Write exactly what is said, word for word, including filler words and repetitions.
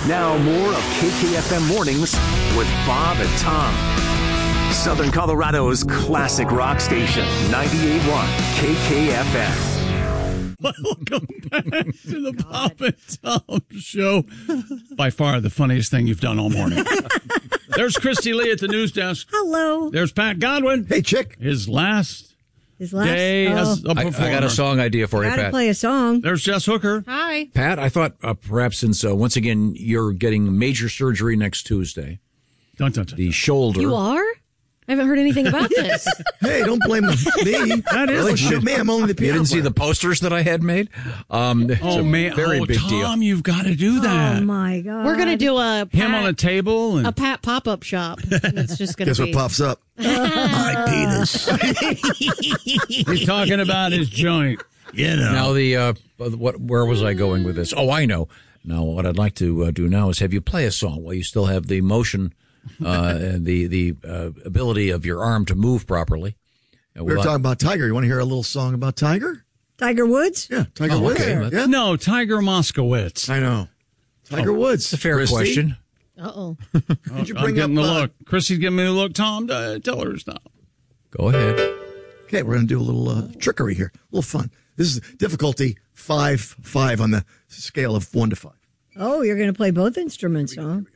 Now more of K K F M Mornings with Bob and Tom. Southern Colorado's classic rock station, ninety-eight point one K K F M. Welcome back to the Bob and Tom Show. By far the funniest thing you've done all morning. There's Christy Lee at the news desk. Hello. There's Pat Godwin. Hey, chick. His last, His last day oh. as a I, performer. I got a song idea for you, Gotta Pat. play a song. There's Jess Hooker. Hi. Pat, I thought uh, perhaps since, uh, once again, you're getting major surgery next Tuesday, Dun, dun, dun. the shoulder. You are? I haven't heard anything about this. Hey, don't blame me. That is Really, a shit, me. I'm only the You piano didn't see player. the posters that I had made? Um, it's Oh, a man. very oh, big Tom, deal. you've got to do that. Oh, my God. We're going to do a Him Pat, on a table. And a Pat pop-up shop. It's just going Guess to what be. pops up? My penis. he's talking about his joint. You know. Now, the uh, what? Where was I going with this? Oh, I know. Now, what I'd like to uh, do now is have you play a song while you still have the motion uh, and the the uh, ability of your arm to move properly. Uh, We were we'll- talking about Tiger. You want to hear a little song about Tiger? Tiger Woods? Yeah, Tiger Oh, Woods. okay. Yeah, No, Tiger Moskowitz. I know. Tiger Woods. It's a fair Christy. question. Uh-oh. Did you I'm bring getting up? the uh, look. Chrissy's giving me the look. Tom, uh, tell her stop. Go ahead. Okay, we're going to do a little uh, trickery here. A little fun. This is difficulty five, five on the scale of one to five. Oh, you're going to play both instruments, huh?